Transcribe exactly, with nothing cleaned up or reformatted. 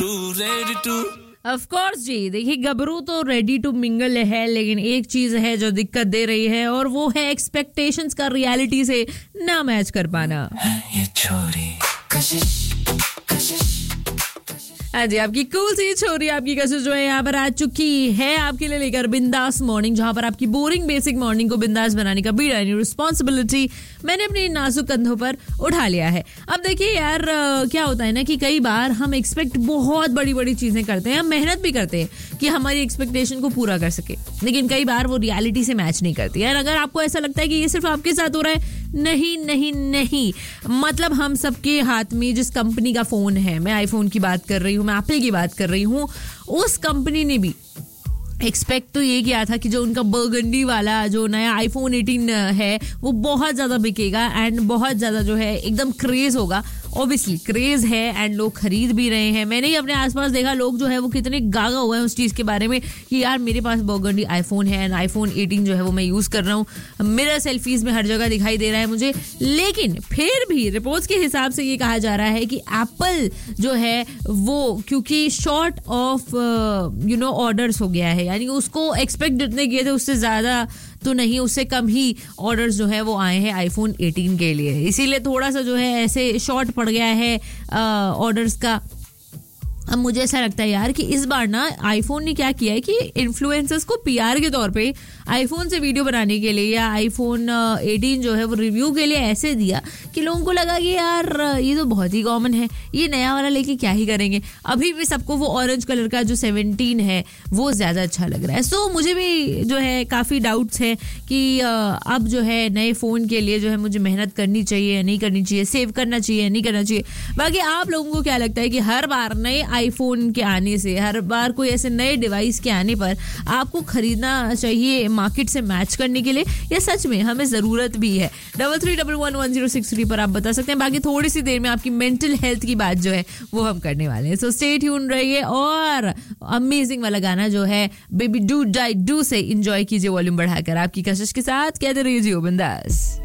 ready to of course जी, देखिए गबरू तो ready to mingle है, लेकिन एक चीज है जो दिक्कत दे रही है और वो है एक्सपेक्टेशंस का रियलिटी से ना मैच कर पाना। ये छोरी कशिश कशिश। हाँ जी, आपकी कूल सी छोरी आपकी कशिश जो है यहाँ पर आ चुकी है आपके लिए लेकर बिंदास मॉर्निंग, जहाँ पर आपकी बोरिंग बेसिक मॉर्निंग को बिंदास बनाने का बीड़ा यानी रिस्पॉन्सिबिलिटी मैंने अपने नाजुक कंधों पर उठा लिया है। अब देखिए यार, क्या होता है ना कि कई बार हम एक्सपेक्ट बहुत बड़ी बड़ी चीजें करते हैं, हम मेहनत भी करते हैं कि हमारी एक्सपेक्टेशन को पूरा कर सके, लेकिन कई बार वो रियलिटी से मैच नहीं करती है। अगर आपको ऐसा लगता है कि ये सिर्फ आपके साथ हो रहा है, नहीं नहीं नहीं, मतलब हम सबके हाथ में जिस कंपनी का फोन है, मैं आईफोन की बात कर रही हूँ, मैं एप्पल की बात कर रही हूँ, उस कंपनी ने भी एक्सपेक्ट तो ये किया था कि जो उनका बर्गंडी वाला जो नया आईफोन अठारह है वो बहुत ज़्यादा बिकेगा एंड बहुत ज़्यादा जो है एकदम क्रेज़ होगा। ऑब्वियसली क्रेज़ है एंड लोग खरीद भी रहे हैं। मैंने ही अपने आसपास देखा लोग जो है वो कितने गागा हुए हैं उस चीज़ के बारे में कि यार मेरे पास बर्गंडी आईफोन है एंड आईफोन अठारह जो है वो मैं यूज़ कर रहा हूँ, मेरा सेल्फीज़ में हर जगह दिखाई दे रहा है मुझे। लेकिन फिर भी रिपोर्ट्स के हिसाब से ये कहा जा रहा है कि एप्पल जो है वो क्योंकि short of you know orders हो गया है, यानी उसको एक्सपेक्ट जितने किए थे उससे ज़्यादा तो नहीं, उससे कम ही ऑर्डर्स जो है वो आए हैं आईफोन अठारह के लिए, इसीलिए थोड़ा सा जो है ऐसे शॉर्ट पड़ गया है ऑर्डर्स का। अब मुझे ऐसा लगता है यार कि इस बार ना आईफोन ने क्या किया है कि इन्फ्लुएंसर्स को पीआर के तौर पे आईफोन से वीडियो बनाने के लिए या आईफोन अठारह जो है वो रिव्यू के लिए ऐसे दिया कि लोगों को लगा कि यार ये तो बहुत ही कॉमन है, ये नया वाला लेके क्या ही करेंगे। अभी भी सबको वो ऑरेंज कलर का जो सत्रह है वो ज़्यादा अच्छा लग रहा है। सो मुझे भी जो है काफ़ी डाउट्स है कि अब जो है नए फ़ोन के लिए जो है मुझे मेहनत करनी चाहिए या नहीं करनी चाहिए, सेव करना चाहिए या नहीं करना चाहिए। बाकी आप लोगों को क्या लगता है कि हर बार नए आईफोन के आने से, हर बार कोई ऐसे नए डिवाइस के आने पर आपको खरीदना चाहिए मार्केट से मैच करने के लिए, या सच में हमें जरूरत भी है? Double three double one one zero six three पर आप बता सकते हैं। बाकी थोड़ी सी देर में आपकी मेंटल हेल्थ की बात जो है वो हम करने वाले हैं। सो स्टे ट्यून रहिए और अमेजिंग वाला गाना जो है बेबी डू डाई डू से एंजॉय कीजिए वॉल्यूम बढ़ाकर आपकी कशिश के साथ। कहते रहिए जियो बिंदास।